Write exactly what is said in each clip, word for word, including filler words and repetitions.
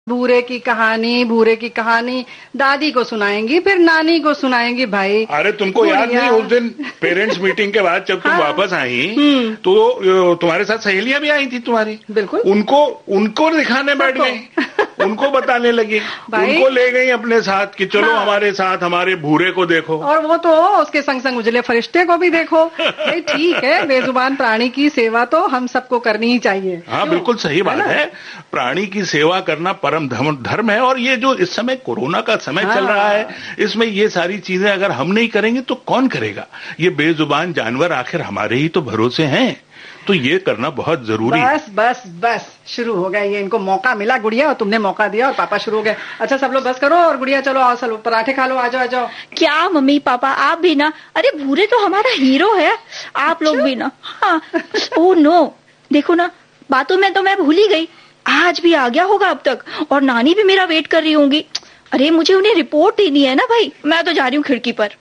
भूरे की कहानी, भूरे की कहानी दादी को सुनाएंगी, फिर नानी को सुनाएंगी। भाई अरे तुमको याद नहीं उस दिन पेरेंट्स मीटिंग के बाद जब तुम हाँ, वापस आई तो तुम्हारे साथ सहेलियां भी आई थी तुम्हारी। बिल्कुल। उनको उनको दिखाने बैठ गई, उनको बताने लगी, उनको ले गई अपने साथ कि चलो हाँ, हमारे साथ हमारे भूरे को देखो, और वो तो उसके संग संग उजले फरिश्ते को भी देखो। भाई ठीक है, बेजुबान प्राणी की सेवा तो हम सबको करनी ही चाहिए। हाँ बिल्कुल सही बात है, प्राणी की सेवा करना परम धर्म है। और ये जो इस समय कोरोना का समय हाँ, चल रहा है, इसमें ये सारी चीजें अगर हम नहीं करेंगे तो कौन करेगा। ये बेजुबान जानवर आखिर हमारे ही तो भरोसे हैं, तो ये करना बहुत जरूरी है। बस बस बस शुरू हो गया ये, इनको मौका मिला गुड़िया, और तुमने मौका दिया और पापा शुरू हो गए। अच्छा सब लोग बस करो और गुड़िया चलो आओ, चलो पराठे खा लो, आ जाओ आ जाओ। क्या मम्मी पापा आप भी ना, अरे भूरे तो हमारा हीरो है, आप अच्छा? लोग भी ना। हाँ ओह नो, देखो ना बातों में तो मैं भूल ही गई, आज भी आ गया होगा अब तक, और नानी भी मेरा वेट कर रही होंगी। अरे मुझे उन्हें रिपोर्ट देनी है ना भाई, मैं तो जा रही हूँ खिड़की पर।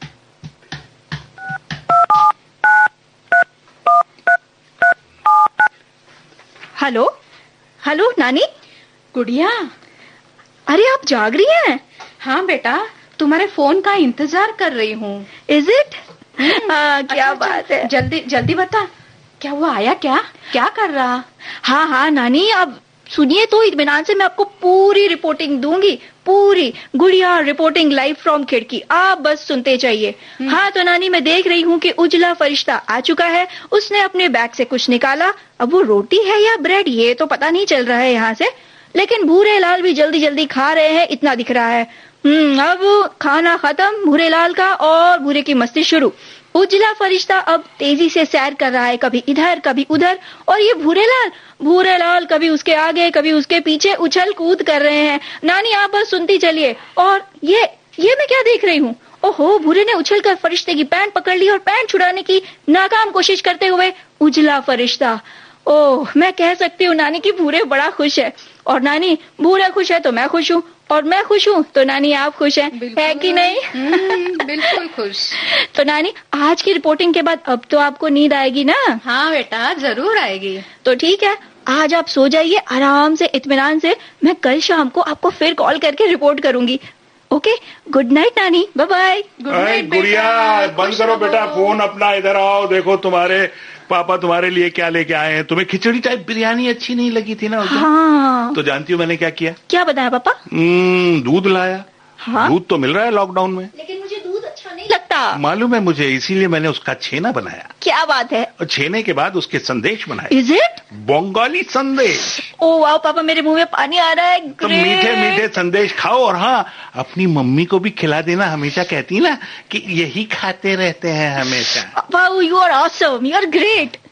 हेलो हेलो नानी। गुड़िया, अरे आप जाग रही हैं? हाँ बेटा, तुम्हारे फोन का इंतजार कर रही हूँ। Is it? हाँ क्या अच्छा, बात है, जल्दी जल्दी बता, क्या वो आया? क्या क्या कर रहा? हाँ हाँ नानी, अब सुनिए तो इत्मीनान से मैं आपको पूरी रिपोर्टिंग दूंगी, पूरी। गुड़िया रिपोर्टिंग लाइव फ्रॉम खिड़की, आप बस सुनते जाइए। हाँ तो नानी मैं देख रही हूँ कि उजला फरिश्ता आ चुका है, उसने अपने बैग से कुछ निकाला। अब वो रोटी है या ब्रेड ये तो पता नहीं चल रहा है यहाँ से, लेकिन भूरे लाल भी जल्दी जल्दी खा रहे हैं इतना दिख रहा है। हम्म अब खाना खत्म भूरे लाल का, और भूरे की मस्ती शुरू। उजला फरिश्ता अब तेजी से सैर कर रहा है, कभी इधर कभी उधर, और ये भूरे लाल भूरे लाल कभी उसके आगे कभी उसके पीछे उछल कूद कर रहे हैं। नानी आप बस सुनती चलिए। और ये ये मैं क्या देख रही हूँ? ओहो, भूरे ने उछल कर फरिश्ते की पैंट पकड़ ली और पैंट छुड़ाने की नाकाम कोशिश करते हुए उजला फरिश्ता। ओह, मैं कह सकती हूँ नानी की भूरे बड़ा खुश है, और नानी भूरा खुश है तो मैं खुश हूँ, और मैं खुश हूँ तो नानी आप खुश हैं, है कि नहीं? बिल्कुल खुश। तो नानी आज की रिपोर्टिंग के बाद अब तो आपको नींद आएगी ना? हाँ बेटा जरूर आएगी। तो ठीक है, आज आप सो जाइए आराम से इत्मीनान से, मैं कल शाम को आपको फिर कॉल करके रिपोर्ट करूंगी। ओके, गुड नाइट नानी, बाय बाय। गुड नाइट गुड़िया, बंद करो बेटा फोन अपना, इधर आओ, देखो तुम्हारे पापा तुम्हारे लिए क्या लेके आए हैं। तुम्हें खिचड़ी टाइप बिरयानी अच्छी नहीं लगी थी ना? हाँ। तो जानती हो मैंने क्या किया? क्या बताया पापा? दूध लाया। हाँ? दूध तो मिल रहा है लॉकडाउन में, लेकिन मुझे दूध अच्छा नहीं लगता। मालूम है मुझे, इसीलिए मैंने उसका छेना बनाया। क्या बात है? और छेने के बाद उसके संदेश बनाए। Is it? बंगाली संदेश। ओ वाओ पापा, मेरे मुंह में पानी आ रहा है। तो मीठे मीठे संदेश खाओ, और हाँ अपनी मम्मी को भी खिला देना, हमेशा कहती ना कि यही खाते रहते हैं हमेशा। Wow, you are awesome, you are great.